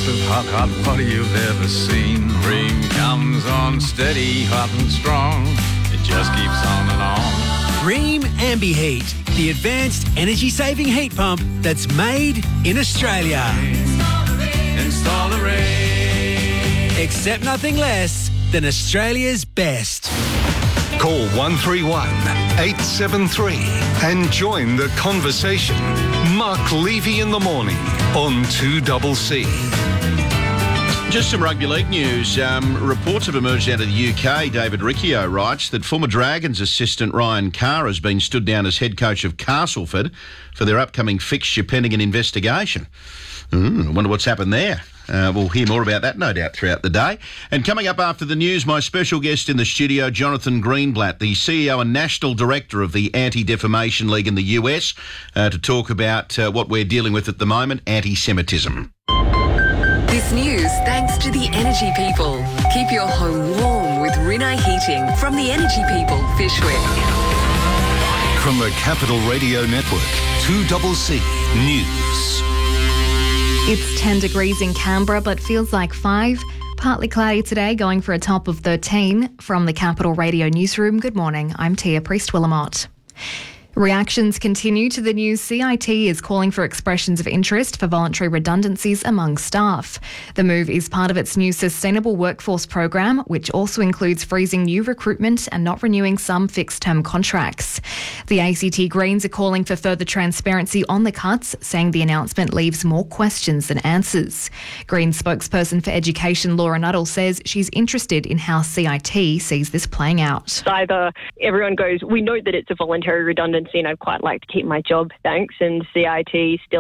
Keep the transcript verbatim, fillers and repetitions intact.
best of hot, hot water you've ever seen. Rheem comes on steady, hot and strong. It just keeps on and on. Rheem AmbiHeat, the advanced energy-saving heat pump that's made in Australia. Install the Rheem. Install the Rheem. Accept nothing less than Australia's best. Call one three one, eight seven three and join the conversation. Mark Levy in the morning on two C C. Just some rugby league news. Um, reports have emerged out of the U K. David Riccio writes that former Dragons assistant Ryan Carr has been stood down as head coach of Castleford for their upcoming fixture pending an investigation. Mm, I wonder what's happened there. Uh, we'll hear more about that, no doubt, throughout the day. And coming up after the news, my special guest in the studio, Jonathan Greenblatt, the C E O and National Director of the Anti-Defamation League in the U S, uh, to talk about uh, what we're dealing with at the moment, anti-Semitism. This news thanks to the Energy People. Keep your home warm with Rinnai Heating from the Energy People, Fishwick. From the Capital Radio Network, two C C News. It's ten degrees in Canberra, but feels like five. Partly cloudy today, going for a top of thirteen. From the Capital Radio Newsroom, good morning. I'm Tia Priest-Willamott. Reactions continue to the news. C I T is calling for expressions of interest for voluntary redundancies among staff. The move is part of its new Sustainable Workforce program, which also includes freezing new recruitment and not renewing some fixed-term contracts. The A C T Greens are calling for further transparency on the cuts, saying the announcement leaves more questions than answers. Greens spokesperson for Education, Laura Nuttall, says she's interested in how C I T sees this playing out. Either everyone goes, we know that it's a voluntary redundancy and I'd quite like to keep my job, thanks, and C I T still